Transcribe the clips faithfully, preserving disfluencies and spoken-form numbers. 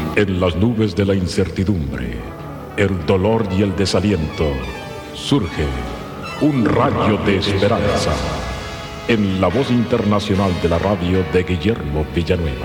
En las nubes de la incertidumbre, el dolor y el desaliento, surge un rayo de esperanza en la voz internacional de la radio de Guillermo Villanueva.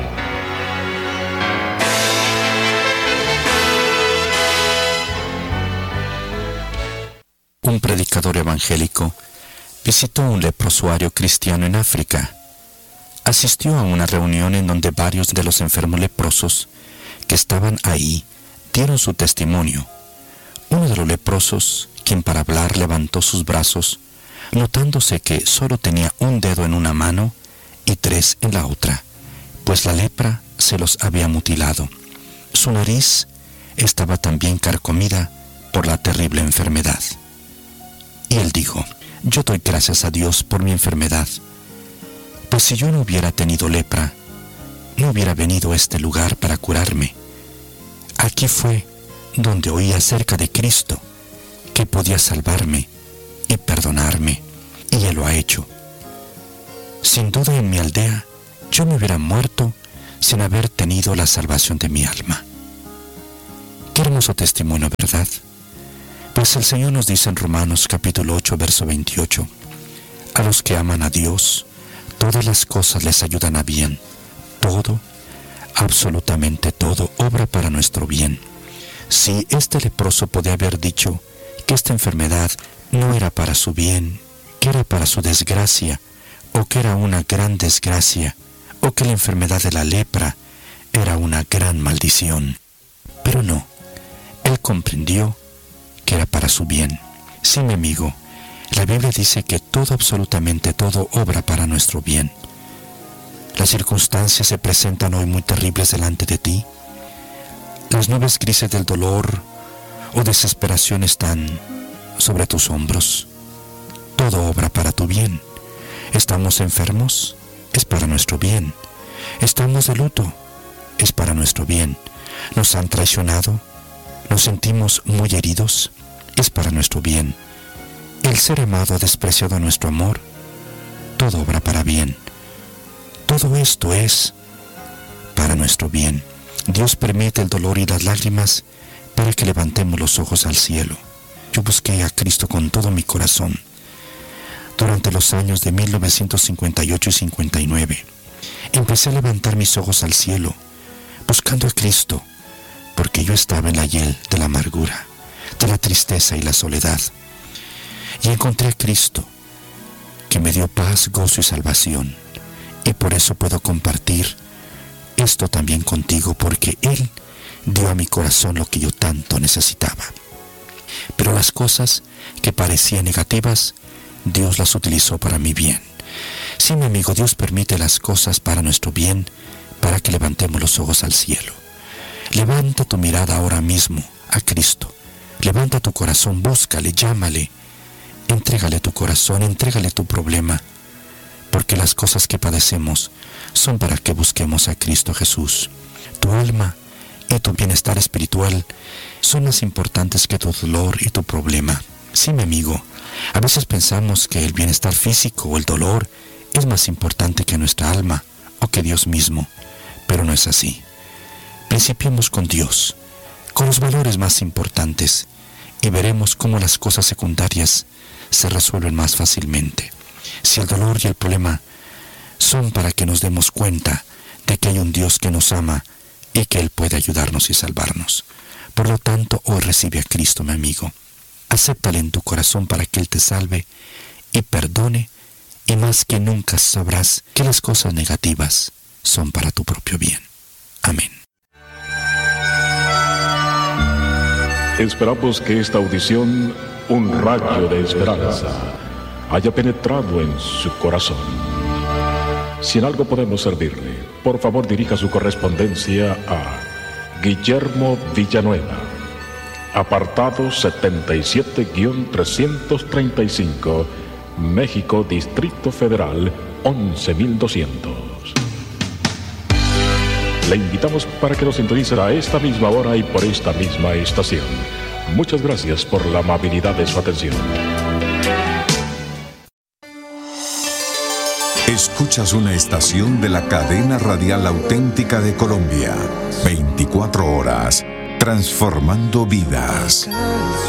Un predicador evangélico visitó un leprosuario cristiano en África. Asistió a una reunión en donde varios de los enfermos leprosos que estaban ahí dieron su testimonio. Uno de los leprosos, quien para hablar levantó sus brazos, notándose que solo tenía un dedo en una mano y tres en la otra, pues la lepra se los había mutilado. Su nariz estaba también carcomida por la terrible enfermedad. Y él dijo: yo doy gracias a Dios por mi enfermedad, pues si yo no hubiera tenido lepra, no hubiera venido a este lugar para curarme. Aquí fue donde oí acerca de Cristo, que podía salvarme y perdonarme, y Él lo ha hecho. Sin duda en mi aldea yo me hubiera muerto sin haber tenido la salvación de mi alma. Qué hermoso testimonio, ¿verdad? Pues el Señor nos dice en Romanos capítulo ocho, verso veintiocho, a los que aman a Dios, todas las cosas les ayudan a bien. Todo, absolutamente todo, obra para nuestro bien. Si este leproso podía haber dicho que esta enfermedad no era para su bien, que era para su desgracia, o que era una gran desgracia, o que la enfermedad de la lepra era una gran maldición. Pero no, él comprendió que era para su bien. Sí, mi amigo, la Biblia dice que todo, absolutamente todo, obra para nuestro bien. Las circunstancias se presentan hoy muy terribles delante de ti. Las nubes grises del dolor o desesperación están sobre tus hombros. Todo obra para tu bien. Estamos enfermos, es para nuestro bien. Estamos de luto, es para nuestro bien. Nos han traicionado, nos sentimos muy heridos, es para nuestro bien. El ser amado ha despreciado nuestro amor, todo obra para bien. Todo esto es para nuestro bien. Dios permite el dolor y las lágrimas para que levantemos los ojos al cielo. Yo busqué a Cristo con todo mi corazón durante los años de mil novecientos cincuenta y ocho y cincuenta y nueve. Empecé a levantar mis ojos al cielo, buscando a Cristo, porque yo estaba en la hiel de la amargura, de la tristeza y la soledad. Y encontré a Cristo, que me dio paz, gozo y salvación. Y por eso puedo compartir esto también contigo, porque Él dio a mi corazón lo que yo tanto necesitaba. Pero las cosas que parecían negativas, Dios las utilizó para mi bien. Sí, mi amigo, Dios permite las cosas para nuestro bien, para que levantemos los ojos al cielo. Levanta tu mirada ahora mismo a Cristo. Levanta tu corazón, búscale, llámale. Entrégale tu corazón, entrégale tu problema, porque las cosas que padecemos son para que busquemos a Cristo Jesús. Tu alma y tu bienestar espiritual son más importantes que tu dolor y tu problema. Sí, mi amigo, a veces pensamos que el bienestar físico o el dolor es más importante que nuestra alma o que Dios mismo, pero no es así. Principiemos con Dios, con los valores más importantes, y veremos cómo las cosas secundarias se resuelven más fácilmente. Si el dolor y el problema son para que nos demos cuenta de que hay un Dios que nos ama y que Él puede ayudarnos y salvarnos. Por lo tanto, hoy recibe a Cristo, mi amigo. Acéptale en tu corazón para que Él te salve y perdone, y más que nunca sabrás que las cosas negativas son para tu propio bien. Amén. Esperamos que esta audición, un rayo de esperanza, haya penetrado en su corazón. Si en algo podemos servirle, por favor dirija su correspondencia a Guillermo Villanueva, apartado setenta y siete guión trescientos treinta y cinco, México, Distrito Federal, once mil doscientos. Le invitamos para que nos sintonice a esta misma hora y por esta misma estación. Muchas gracias por la amabilidad de su atención. Escuchas una estación de la cadena radial auténtica de Colombia. veinticuatro horas, transformando vidas.